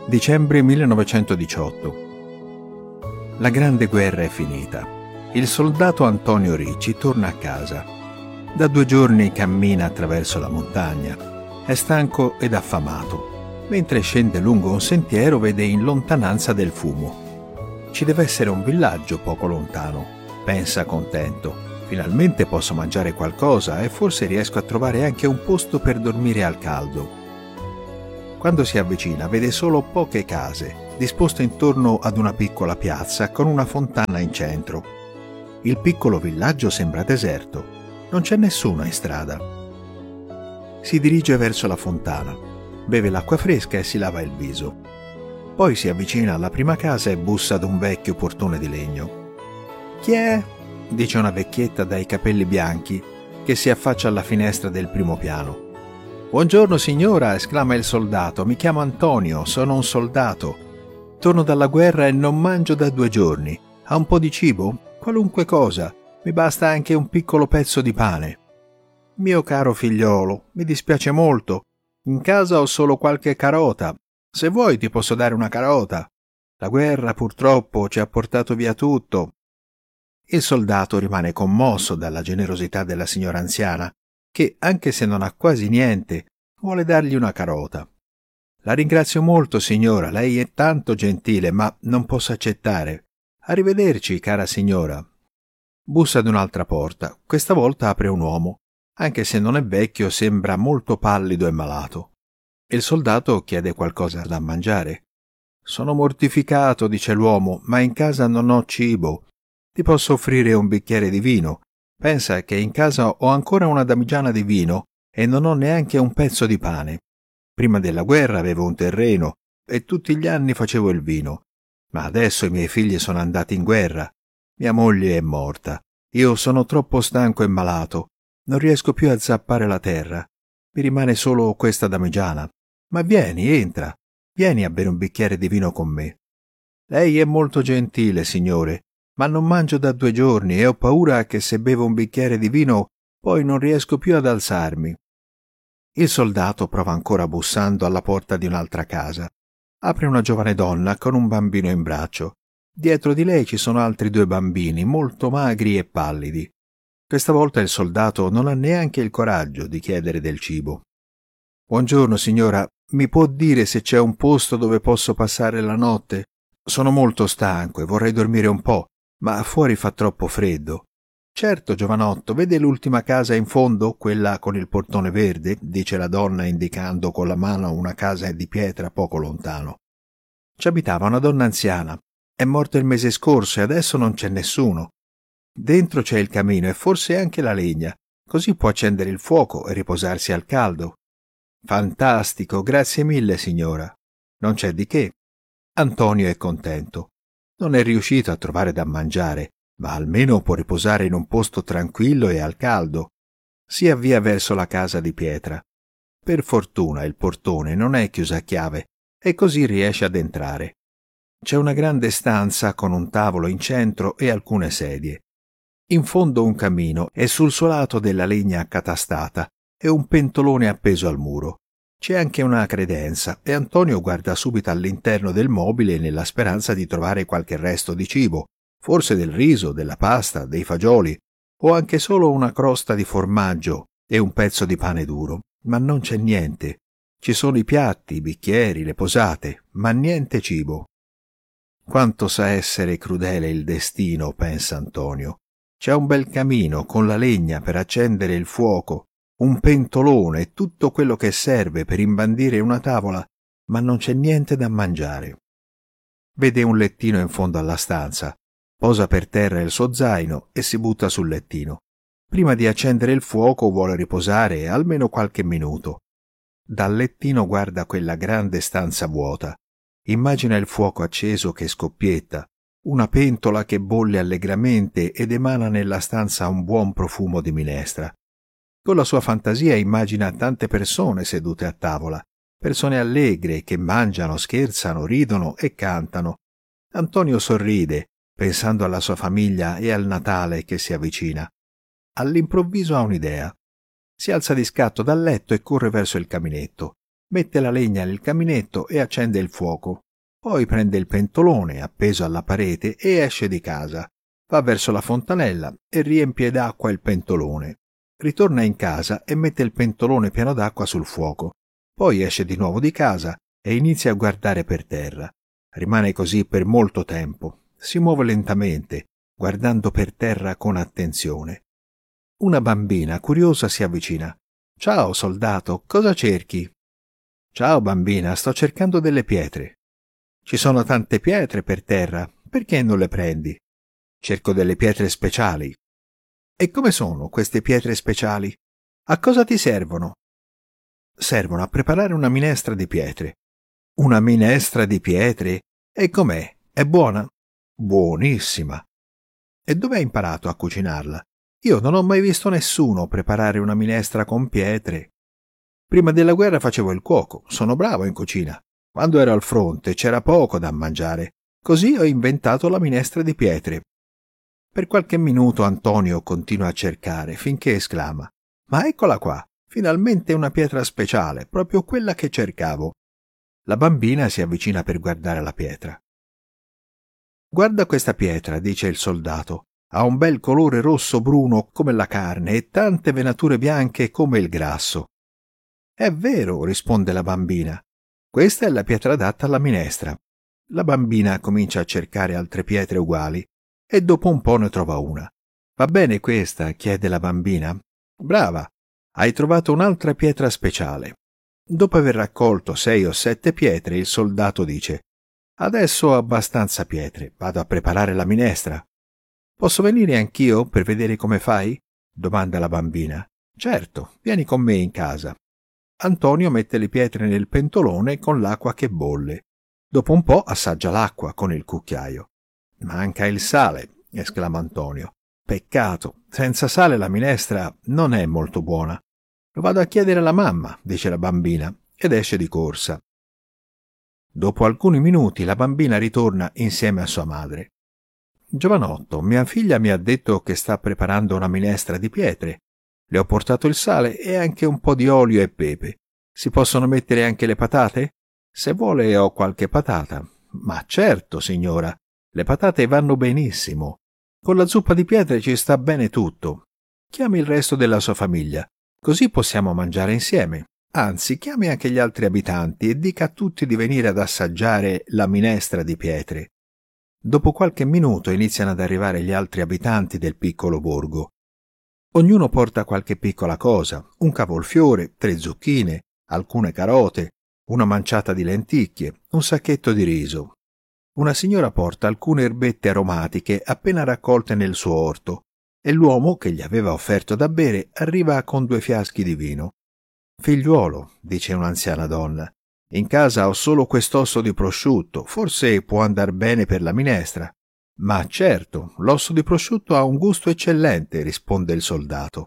Dicembre 1918. La grande guerra è finita. Il soldato Antonio Ricci torna a casa. Da 2 giorni cammina attraverso la montagna. È stanco ed affamato. Mentre scende lungo un sentiero vede in lontananza del fumo. Ci deve essere un villaggio poco lontano, pensa contento. Finalmente posso mangiare qualcosa e forse riesco a trovare anche un posto per dormire al caldo. Quando si avvicina vede solo poche case, disposte intorno ad una piccola piazza con una fontana in centro. Il piccolo villaggio sembra deserto, non c'è nessuno in strada. Si dirige verso la fontana, beve l'acqua fresca e si lava il viso. Poi si avvicina alla prima casa e bussa ad un vecchio portone di legno. «Chi è?» dice una vecchietta dai capelli bianchi che si affaccia alla finestra del primo piano. «Buongiorno signora», esclama il soldato, «mi chiamo Antonio, sono un soldato. Torno dalla guerra e non mangio da 2 giorni. Ha un po' di cibo? Qualunque cosa. Mi basta anche un piccolo pezzo di pane». «Mio caro figliolo, mi dispiace molto. In casa ho solo qualche carota. Se vuoi ti posso dare una carota. La guerra purtroppo ci ha portato via tutto». Il soldato rimane commosso dalla generosità della signora anziana, che, anche se non ha quasi niente, vuole dargli una carota. «La ringrazio molto, signora, lei è tanto gentile, ma non posso accettare. Arrivederci, cara signora». Bussa ad un'altra porta. Questa volta apre un uomo. Anche se non è vecchio, sembra molto pallido e malato. Il soldato chiede qualcosa da mangiare. «Sono mortificato», dice l'uomo, «ma in casa non ho cibo. Ti posso offrire un bicchiere di vino. Pensa che in casa ho ancora una damigiana di vino e non ho neanche un pezzo di pane. Prima della guerra avevo un terreno e tutti gli anni facevo il vino. Ma adesso i miei figli sono andati in guerra. Mia moglie è morta. Io sono troppo stanco e malato. Non riesco più a zappare la terra. Mi rimane solo questa damigiana. Ma vieni, entra. Vieni a bere un bicchiere di vino con me». «Lei è molto gentile, signore, ma non mangio da 2 giorni e ho paura che se bevo un bicchiere di vino poi non riesco più ad alzarmi». Il soldato prova ancora bussando alla porta di un'altra casa. Apre una giovane donna con un bambino in braccio. Dietro di lei ci sono altri 2 bambini, molto magri e pallidi. Questa volta il soldato non ha neanche il coraggio di chiedere del cibo. «Buongiorno, signora, mi può dire se c'è un posto dove posso passare la notte? Sono molto stanco e vorrei dormire un po', ma fuori fa troppo freddo». «Certo, giovanotto, vede l'ultima casa in fondo, quella con il portone verde?» dice la donna indicando con la mano una casa di pietra poco lontano. «Ci abitava una donna anziana. È morta il mese scorso e adesso non c'è nessuno. Dentro c'è il camino e forse anche la legna, così può accendere il fuoco e riposarsi al caldo». «Fantastico, grazie mille, signora». «Non c'è di che». Antonio è contento. Non è riuscito a trovare da mangiare, ma almeno può riposare in un posto tranquillo e al caldo. Si avvia verso la casa di pietra. Per fortuna il portone non è chiuso a chiave e così riesce ad entrare. C'è una grande stanza con un tavolo in centro e alcune sedie. In fondo un camino e sul suo lato della legna accatastata e un pentolone appeso al muro. C'è anche una credenza e Antonio guarda subito all'interno del mobile nella speranza di trovare qualche resto di cibo, forse del riso, della pasta, dei fagioli o anche solo una crosta di formaggio e un pezzo di pane duro, ma non c'è niente. Ci sono i piatti, i bicchieri, le posate, ma niente cibo. Quanto sa essere crudele il destino, pensa Antonio. C'è un bel camino con la legna per accendere il fuoco, un pentolone e tutto quello che serve per imbandire una tavola, ma non c'è niente da mangiare. Vede un lettino in fondo alla stanza, posa per terra il suo zaino e si butta sul lettino. Prima di accendere il fuoco vuole riposare almeno qualche minuto. Dal lettino guarda quella grande stanza vuota. Immagina il fuoco acceso che scoppietta, una pentola che bolle allegramente ed emana nella stanza un buon profumo di minestra. Con la sua fantasia immagina tante persone sedute a tavola, persone allegre che mangiano, scherzano, ridono e cantano. Antonio sorride, pensando alla sua famiglia e al Natale che si avvicina. All'improvviso ha un'idea. Si alza di scatto dal letto e corre verso il caminetto. Mette la legna nel caminetto e accende il fuoco. Poi prende il pentolone appeso alla parete e esce di casa. Va verso la fontanella e riempie d'acqua il pentolone. Ritorna in casa e mette il pentolone pieno d'acqua sul fuoco. Poi esce di nuovo di casa e inizia a guardare per terra. Rimane così per molto tempo. Si muove lentamente, guardando per terra con attenzione. Una bambina curiosa si avvicina. «Ciao, soldato, cosa cerchi?» «Ciao, bambina, sto cercando delle pietre». «Ci sono tante pietre per terra, perché non le prendi?» «Cerco delle pietre speciali». «E come sono queste pietre speciali? A cosa ti servono?» «Servono a preparare una minestra di pietre». «Una minestra di pietre? E com'è? È buona?» «Buonissima». «E dove hai imparato a cucinarla? Io non ho mai visto nessuno preparare una minestra con pietre». «Prima della guerra facevo il cuoco, sono bravo in cucina. Quando ero al fronte c'era poco da mangiare, così ho inventato la minestra di pietre». Per qualche minuto Antonio continua a cercare, finché esclama: «Ma eccola qua, finalmente una pietra speciale, proprio quella che cercavo». La bambina si avvicina per guardare la pietra. «Guarda questa pietra», dice il soldato. «Ha un bel colore rosso-bruno come la carne e tante venature bianche come il grasso». «È vero», risponde la bambina. «Questa è la pietra adatta alla minestra». La bambina comincia a cercare altre pietre uguali e dopo un po' ne trova una. «Va bene questa?» chiede la bambina. «Brava, hai trovato un'altra pietra speciale». Dopo aver raccolto 6 o 7 pietre, il soldato dice: «Adesso ho abbastanza pietre, vado a preparare la minestra». «Posso venire anch'io per vedere come fai?» domanda la bambina. «Certo, vieni con me in casa». Antonio mette le pietre nel pentolone con l'acqua che bolle. Dopo un po' assaggia l'acqua con il cucchiaio. «Manca il sale», esclama Antonio. «Peccato, senza sale la minestra non è molto buona». «Lo vado a chiedere alla mamma», dice la bambina, ed esce di corsa. Dopo alcuni minuti la bambina ritorna insieme a sua madre. «Giovanotto, mia figlia mi ha detto che sta preparando una minestra di pietre. Le ho portato il sale e anche un po' di olio e pepe. Si possono mettere anche le patate? Se vuole ho qualche patata». «Ma certo, signora, le patate vanno benissimo. Con la zuppa di pietre ci sta bene tutto. Chiami il resto della sua famiglia, così possiamo mangiare insieme. Anzi, chiami anche gli altri abitanti e dica a tutti di venire ad assaggiare la minestra di pietre». Dopo qualche minuto iniziano ad arrivare gli altri abitanti del piccolo borgo. Ognuno porta qualche piccola cosa: un cavolfiore, 3 zucchine, alcune carote, una manciata di lenticchie, un sacchetto di riso. Una signora porta alcune erbette aromatiche appena raccolte nel suo orto e l'uomo che gli aveva offerto da bere arriva con 2 fiaschi di vino. «Figliuolo», dice un'anziana donna, «in casa ho solo quest'osso di prosciutto, forse può andar bene per la minestra». «Ma certo, l'osso di prosciutto ha un gusto eccellente», risponde il soldato.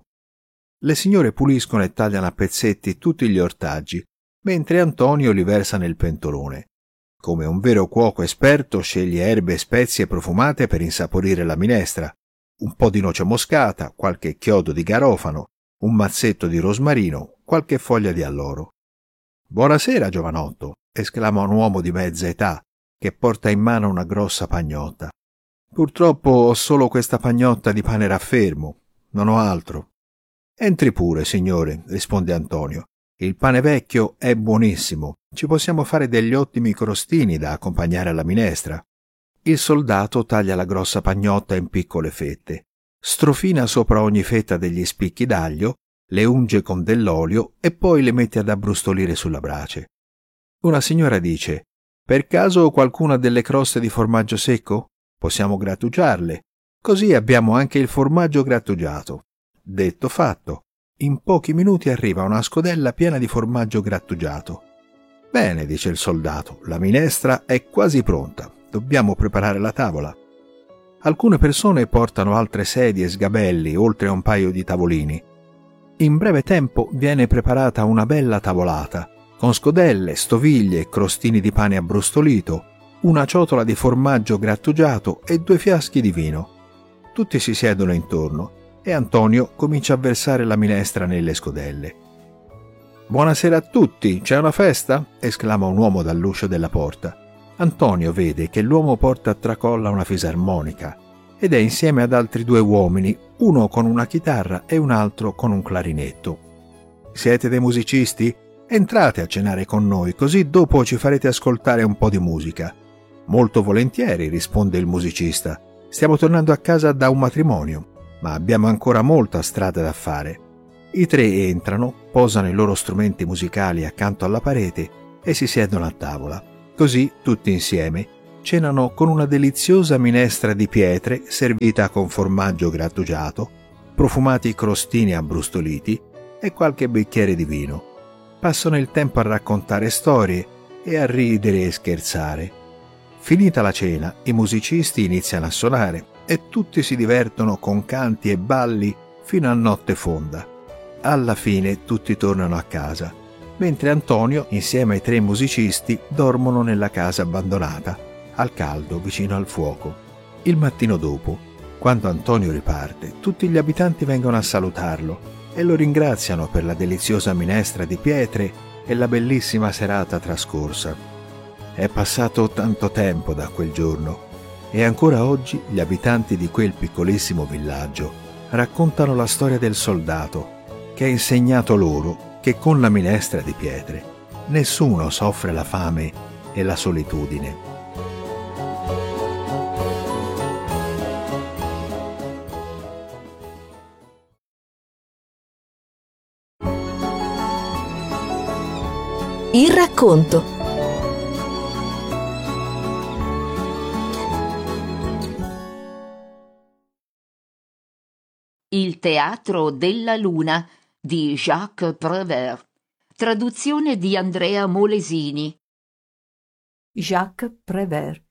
Le signore puliscono e tagliano a pezzetti tutti gli ortaggi, mentre Antonio li versa nel pentolone. Come un vero cuoco esperto sceglie erbe e spezie profumate per insaporire la minestra, un po' di noce moscata, qualche chiodo di garofano, un mazzetto di rosmarino, qualche foglia di alloro. «Buonasera, giovanotto», esclama un uomo di mezza età che porta in mano una grossa pagnotta. «Purtroppo ho solo questa pagnotta di pane raffermo, non ho altro». «Entri pure, signore», risponde Antonio. «Il pane vecchio è buonissimo, ci possiamo fare degli ottimi crostini da accompagnare alla minestra». Il soldato taglia la grossa pagnotta in piccole fette, strofina sopra ogni fetta degli spicchi d'aglio, le unge con dell'olio e poi le mette ad abbrustolire sulla brace. Una signora dice: «Per caso qualcuna delle croste di formaggio secco? Possiamo grattugiarle, così abbiamo anche il formaggio grattugiato». Detto fatto, in pochi minuti arriva una scodella piena di formaggio grattugiato. «Bene», dice il soldato, «la minestra è quasi pronta, dobbiamo preparare la tavola». Alcune persone portano altre sedie e sgabelli, oltre a un paio di tavolini. In breve tempo viene preparata una bella tavolata, con scodelle, stoviglie e crostini di pane abbrustolito, una ciotola di formaggio grattugiato e 2 fiaschi di vino. Tutti si siedono intorno e Antonio comincia a versare la minestra nelle scodelle. Buonasera a tutti, c'è una festa? Esclama un uomo dall'uscio della porta. Antonio vede che l'uomo porta a tracolla una fisarmonica ed è insieme ad altri 2 uomini, uno con una chitarra e un altro con un clarinetto. Siete dei musicisti? Entrate a cenare con noi, così dopo ci farete ascoltare un po' di musica. Molto volentieri, risponde il musicista. Stiamo tornando a casa da un matrimonio, ma abbiamo ancora molta strada da fare. I 3 entrano, posano i loro strumenti musicali accanto alla parete e si siedono a tavola. Così, tutti insieme, cenano con una deliziosa minestra di pietre servita con formaggio grattugiato, profumati crostini abbrustoliti e qualche bicchiere di vino. Passano il tempo a raccontare storie e a ridere e scherzare. Finita la cena, i musicisti iniziano a suonare e tutti si divertono con canti e balli fino a notte fonda. Alla fine tutti tornano a casa, mentre Antonio, insieme ai 3 musicisti, dormono nella casa abbandonata, al caldo vicino al fuoco. Il mattino dopo, quando Antonio riparte, tutti gli abitanti vengono a salutarlo e lo ringraziano per la deliziosa minestra di pietre e la bellissima serata trascorsa. È passato tanto tempo da quel giorno e ancora oggi gli abitanti di quel piccolissimo villaggio raccontano la storia del soldato che ha insegnato loro che con la minestra di pietre nessuno soffre la fame e la solitudine. Il racconto. Il teatro della luna di Jacques Prévert. Traduzione di Andrea Molesini. Jacques Prévert,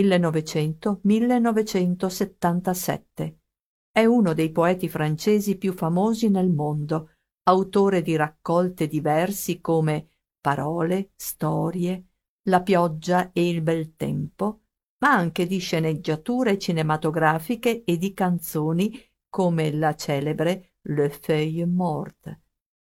1900-1977. È uno dei poeti francesi più famosi nel mondo, autore di raccolte di versi come Parole, storie, La pioggia e il bel tempo, ma anche di sceneggiature cinematografiche e di canzoni come la celebre Le Feuilles Mortes.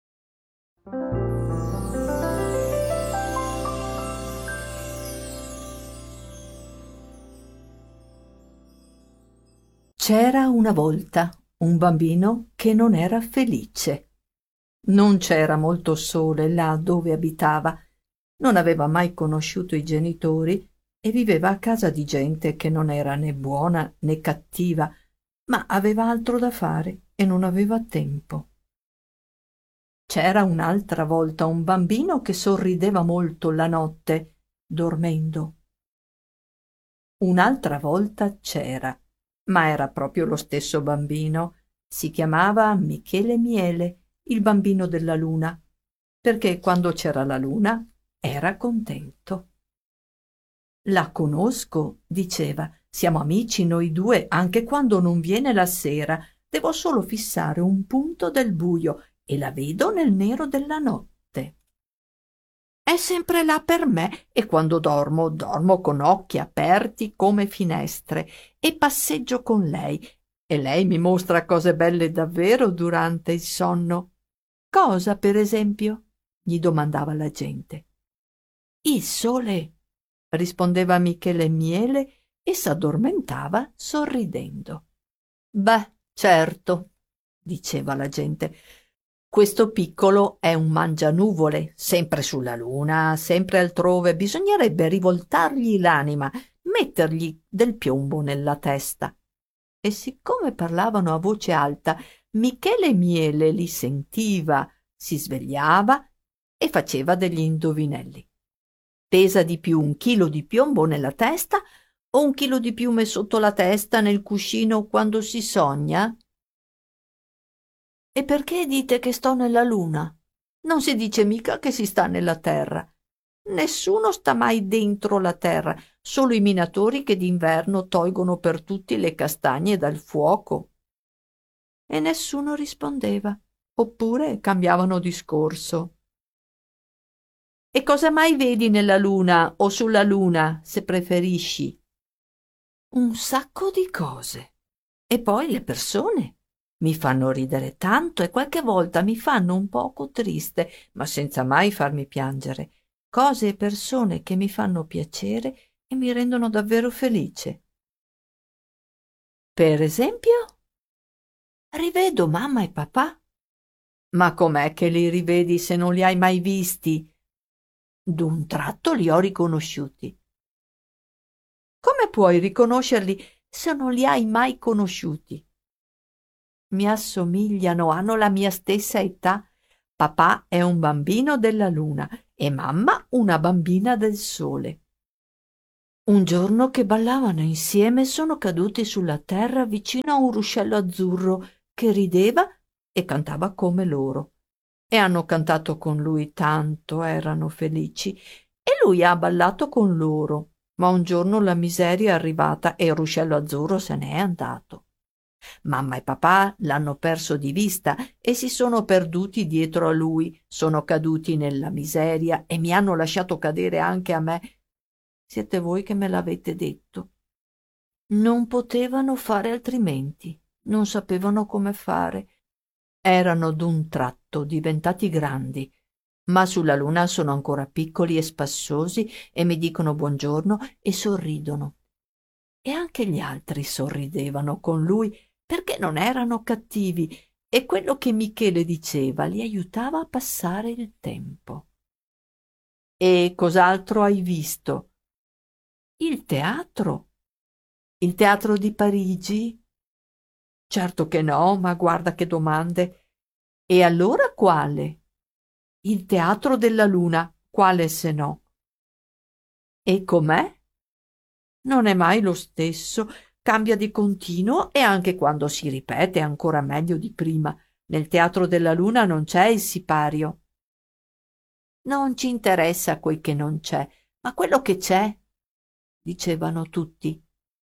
C'era una volta un bambino che non era felice. Non c'era molto sole là dove abitava, non aveva mai conosciuto i genitori e viveva a casa di gente che non era né buona né cattiva, ma aveva altro da fare e non aveva tempo. C'era un'altra volta un bambino che sorrideva molto la notte, dormendo. Un'altra volta c'era, ma era proprio lo stesso bambino, si chiamava Michele Miele, il bambino della luna, perché quando c'era la luna era contento. La conosco, diceva, siamo amici noi 2 anche quando non viene la sera, devo solo fissare un punto del buio e la vedo nel nero della notte. È sempre là per me e quando dormo, dormo con occhi aperti come finestre e passeggio con lei e lei mi mostra cose belle davvero durante il sonno. Cosa, per esempio? Gli domandava la gente. Il sole, rispondeva Michele Miele e s'addormentava sorridendo. Beh, certo, diceva la gente. Questo piccolo è un mangianuvole, sempre sulla luna, sempre altrove. Bisognerebbe rivoltargli l'anima, mettergli del piombo nella testa. E siccome parlavano a voce alta, Michele Miele li sentiva, si svegliava e faceva degli indovinelli. Pesa di più 1 chilo di piombo nella testa o 1 chilo di piume sotto la testa nel cuscino quando si sogna? E perché dite che sto nella luna? Non si dice mica che si sta nella terra. Nessuno sta mai dentro la terra, solo i minatori che d'inverno tolgono per tutti le castagne dal fuoco. E nessuno rispondeva, oppure cambiavano discorso. E cosa mai vedi nella luna o sulla luna, se preferisci? Un sacco di cose. E poi le persone. Mi fanno ridere tanto e qualche volta mi fanno un poco triste, ma senza mai farmi piangere. Cose e persone che mi fanno piacere e mi rendono davvero felice. Per esempio, rivedo mamma e papà. Ma com'è che li rivedi se non li hai mai visti? D'un tratto li ho riconosciuti. Come puoi riconoscerli se non li hai mai conosciuti? Mi assomigliano, hanno la mia stessa età. Papà è un bambino della luna e mamma una bambina del sole. Un giorno che ballavano insieme sono caduti sulla terra vicino a un ruscello azzurro che rideva e cantava come loro. E hanno cantato con lui tanto, erano felici, e lui ha ballato con loro. Ma un giorno la miseria è arrivata e il ruscello azzurro se n'è andato. Mamma e papà l'hanno perso di vista e si sono perduti dietro a lui, sono caduti nella miseria e mi hanno lasciato cadere anche a me. Siete voi che me l'avete detto. Non potevano fare altrimenti, non sapevano come fare. Erano d'un tratto diventati grandi, ma sulla luna sono ancora piccoli e spassosi e mi dicono buongiorno e sorridono. E anche gli altri sorridevano con lui perché non erano cattivi e quello che Michele diceva li aiutava a passare il tempo. E cos'altro hai visto? Il teatro? Il teatro di Parigi? Certo che no, ma guarda che domande. E allora quale? Il teatro della luna, quale se no? E com'è? Non è mai lo stesso, cambia di continuo e anche quando si ripete è ancora meglio di prima. Nel teatro della luna non c'è il sipario. Non ci interessa quel che non c'è, ma quello che c'è, dicevano tutti.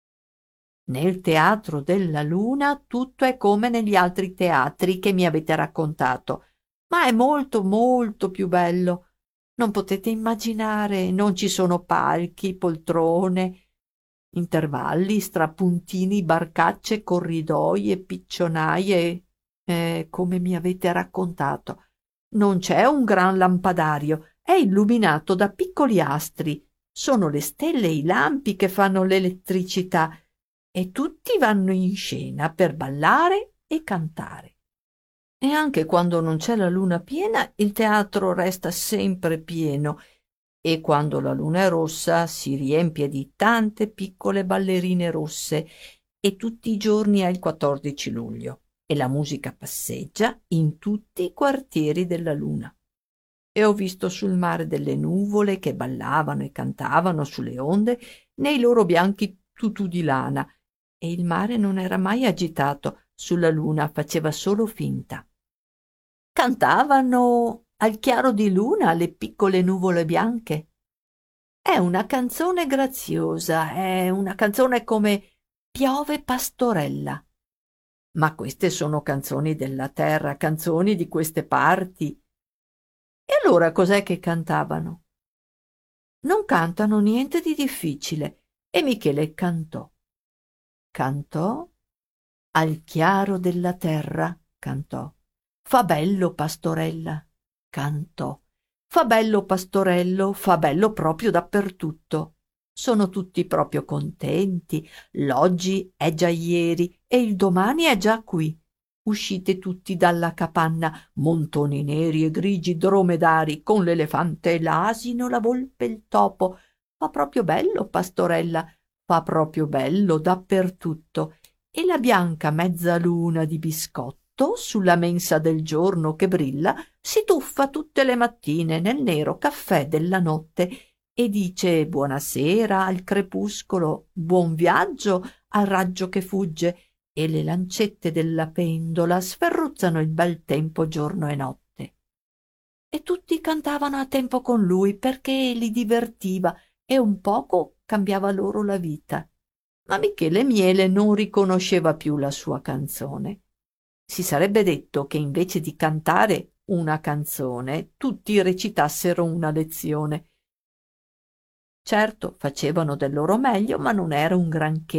Nel teatro della luna tutto è come negli altri teatri che mi avete raccontato, ma è molto, molto più bello. Non potete immaginare, non ci sono palchi, poltrone, intervalli, strapuntini, barcacce, corridoi e piccionaie, come mi avete raccontato. Non c'è un gran lampadario, è illuminato da piccoli astri. Sono le stelle e i lampi che fanno l'elettricità e tutti vanno in scena per ballare e cantare. E anche quando non c'è la luna piena, il teatro resta sempre pieno e quando la luna è rossa si riempie di tante piccole ballerine rosse e tutti i giorni è il 14 luglio e la musica passeggia in tutti i quartieri della luna. E ho visto sul mare delle nuvole che ballavano e cantavano sulle onde nei loro bianchi tutù di lana e il mare non era mai agitato, sulla luna faceva solo finta. Cantavano al chiaro di luna le piccole nuvole bianche. È una canzone graziosa, è una canzone come Piove pastorella. Ma queste sono canzoni della terra, canzoni di queste parti. E allora cos'è che cantavano? Non cantano niente di difficile. E Michele cantò. Cantò al chiaro della terra, cantò. Fa bello pastorella, cantò. Fa bello pastorello, fa bello proprio dappertutto. Sono tutti proprio contenti. L'oggi è già ieri e il domani è già qui. Uscite tutti dalla capanna, montoni neri e grigi dromedari, con l'elefante e l'asino, la volpe e il topo. Fa proprio bello pastorella, fa proprio bello dappertutto. E la bianca mezzaluna di biscotto sulla mensa del giorno che brilla si tuffa tutte le mattine nel nero caffè della notte e dice buonasera al crepuscolo, buon viaggio al raggio che fugge, e le lancette della pendola sferruzzano il bel tempo giorno e notte. E tutti cantavano a tempo con lui perché li divertiva e un poco cambiava loro la vita. Ma Michele Miele non riconosceva più la sua canzone. Si sarebbe detto che invece di cantare una canzone tutti recitassero una lezione. Certo, facevano del loro meglio, ma non era un granché,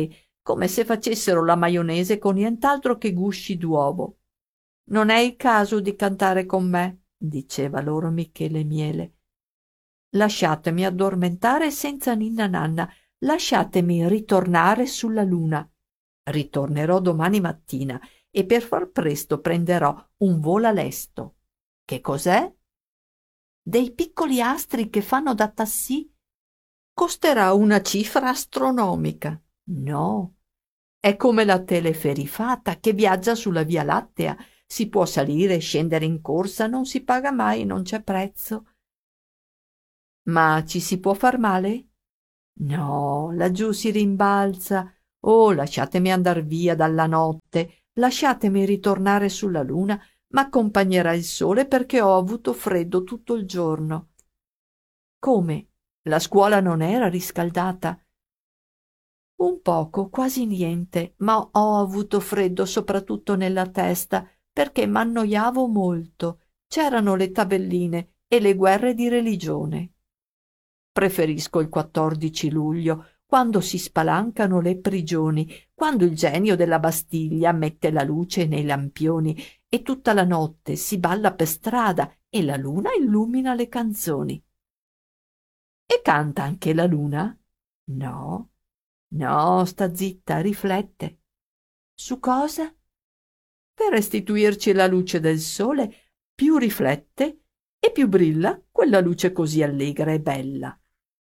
come se facessero la maionese con nient'altro che gusci d'uovo. «Non è il caso di cantare con me», diceva loro Michele Miele. «Lasciatemi addormentare senza ninna nanna, lasciatemi ritornare sulla luna. Ritornerò domani mattina e per far presto prenderò un volo lesto». «Che cos'è?» «Dei piccoli astri che fanno da tassì. Costerà una cifra astronomica». «No, è come la teleferifata che viaggia sulla Via Lattea. Si può salire e scendere in corsa, non si paga mai, non c'è prezzo». «Ma ci si può far male?» «No, laggiù si rimbalza. Oh, lasciatemi andar via dalla notte, lasciatemi ritornare sulla luna, m'accompagnerà il sole perché ho avuto freddo tutto il giorno». «Come? La scuola non era riscaldata?» «Un poco, quasi niente, ma ho avuto freddo soprattutto nella testa perché m'annoiavo molto. C'erano le tabelline e le guerre di religione. Preferisco il 14 luglio, quando si spalancano le prigioni, quando il genio della Bastiglia mette la luce nei lampioni e tutta la notte si balla per strada e la luna illumina le canzoni». «E canta anche la luna?» «No, no, sta zitta, riflette». «Su cosa?» «Per restituirci la luce del sole, più riflette e più brilla quella luce così allegra e bella».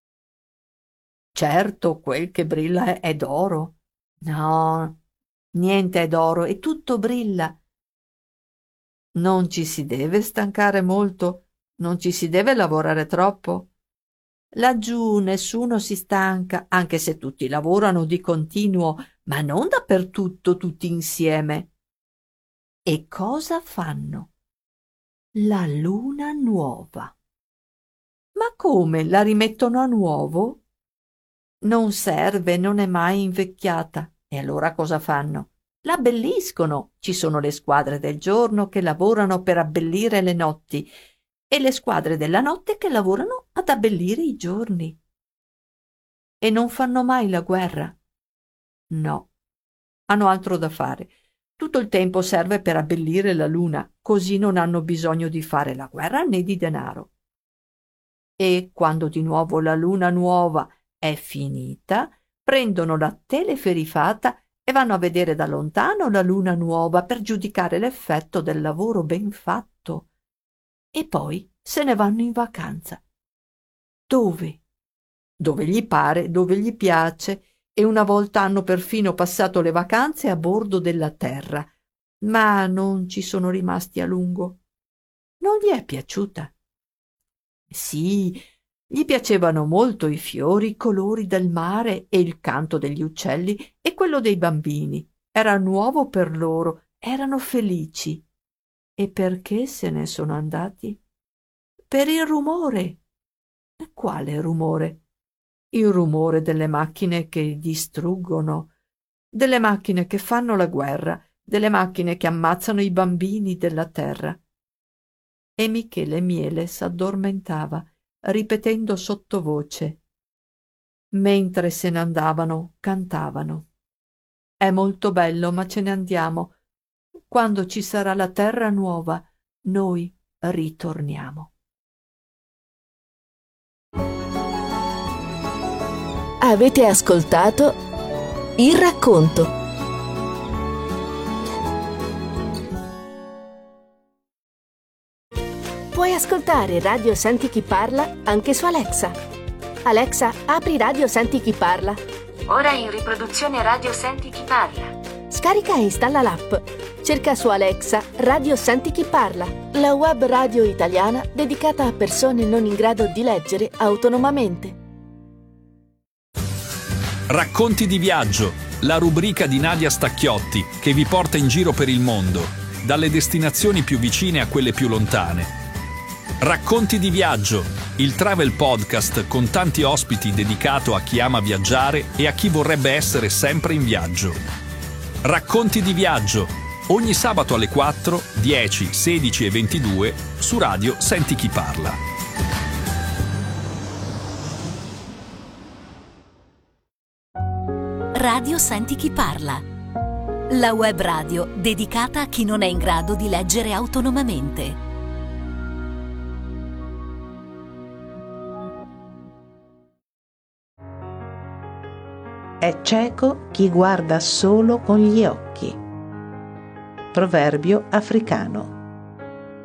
«Certo, quel che brilla è d'oro». «No, niente è d'oro e tutto brilla». «Non ci si deve stancare molto, non ci si deve lavorare troppo». «Laggiù nessuno si stanca, anche se tutti lavorano di continuo, ma non dappertutto tutti insieme». «E cosa fanno?» «La luna nuova». «Ma come, la rimettono a nuovo?» «Non serve, non è mai invecchiata». «E allora cosa fanno?» «La abbelliscono. Ci sono le squadre del giorno che lavorano per abbellire le notti e le squadre della notte che lavorano ad abbellire i giorni». «E non fanno mai la guerra?» «No, hanno altro da fare. Tutto il tempo serve per abbellire la luna, così non hanno bisogno di fare la guerra né di denaro». «E quando di nuovo la luna nuova è finita, prendono la teleferifata e vanno a vedere da lontano la luna nuova per giudicare l'effetto del lavoro ben fatto. E poi se ne vanno in vacanza». «Dove?» «Dove gli pare, dove gli piace, e una volta hanno perfino passato le vacanze a bordo della Terra, ma non ci sono rimasti a lungo». «Non gli è piaciuta?» «Sì, gli piacevano molto i fiori, i colori del mare e il canto degli uccelli e quello dei bambini. Era nuovo per loro, erano felici». «E perché se ne sono andati?» «Per il rumore». «Quale rumore?» «Il rumore delle macchine che distruggono, delle macchine che fanno la guerra, delle macchine che ammazzano i bambini della terra». E Michele Miele s'addormentava, ripetendo sottovoce. Mentre se ne andavano, cantavano: «È molto bello, ma ce ne andiamo. Quando ci sarà la terra nuova, noi ritorniamo». Avete ascoltato Il racconto. Puoi ascoltare Radio Senti Chi Parla anche su Alexa. Alexa, apri Radio Senti Chi Parla. Ora in riproduzione Radio Senti Chi Parla. Scarica e installa l'app. Cerca su Alexa Radio Senti Chi Parla, la web radio italiana dedicata a persone non in grado di leggere autonomamente. Racconti di viaggio, la rubrica di Nadia Stacchiotti che vi porta in giro per il mondo, dalle destinazioni più vicine a quelle più lontane. Racconti di viaggio, il travel podcast con tanti ospiti dedicato a chi ama viaggiare e a chi vorrebbe essere sempre in viaggio. Racconti di viaggio, ogni sabato alle 4, 10, 16 e 22 su Radio Senti Chi Parla. Radio Senti Chi Parla. La web radio dedicata a chi non è in grado di leggere autonomamente. È cieco chi guarda solo con gli occhi. Proverbio africano.